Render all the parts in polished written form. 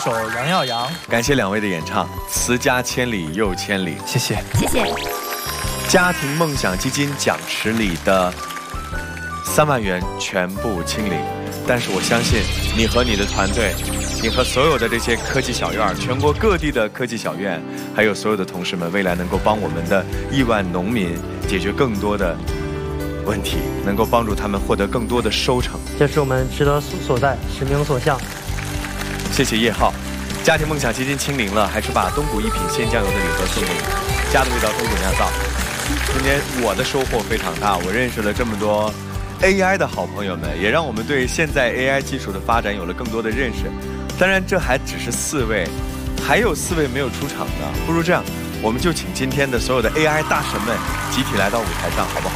首《杨耀扬》。 感谢两位的演唱，词家千里又千里， 谢谢， 谢谢。 家庭梦想基金奖池里的3万元全部清零，但是我相信你和你的团队，你和所有的这些科技小院，全国各地的科技小院，还有所有的同事们，未来能够帮我们的亿万农民解决更多的问题，能够帮助他们获得更多的收成， 这是我们职责所在，使命所向。 谢谢叶浩，家庭梦想基金清零了，还是把东谷一品鲜酱油的礼盒送给你，家的味道，东谷酿造。今天我的收获非常大，我认识了这么多 AI 的好朋友们，也让我们对现在 AI 技术的发展有了更多的认识。当然，这还只是4位，还有4位没有出场的。不如这样，我们就请今天的所有的 AI 大神们集体来到舞台上，好不好？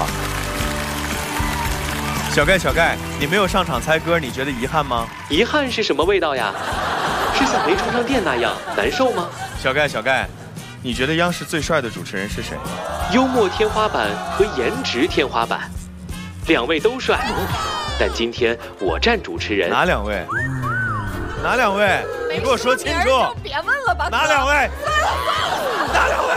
小盖，你没有上场猜歌，你觉得遗憾吗？ 遗憾是什么味道呀？是像没充上电那样难受吗？ 小盖，你觉得央视最帅的主持人是谁？ 幽默天花板和颜值天花板，2位都帅，但今天我占主持人。 哪两位？你给我说清楚！ 别问了吧。 哪2位？哪2位？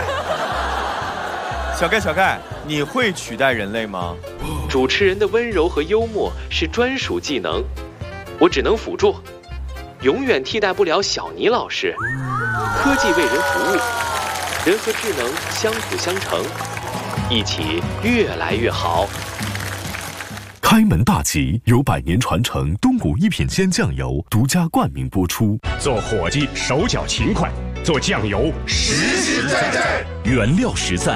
小盖，你会取代人类吗？ 主持人的温柔和幽默是专属技能，我只能辅助，永远替代不了小倪老师。科技为人服务，人和智能相辅相成，一起越来越好。 开门大吉由100年传承东谷一品鲜酱油独家冠名播出。 做伙计手脚勤快，做酱油实实在在， 原料实在，